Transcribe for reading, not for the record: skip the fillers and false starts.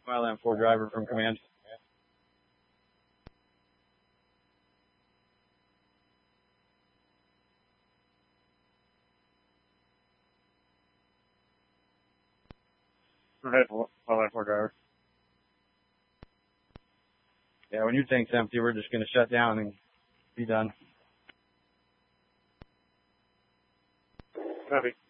Wildland 4 driver from command. Go ahead, Wildland 4 driver. Yeah, when your tank's empty, we're just going to shut down and be done. Copy.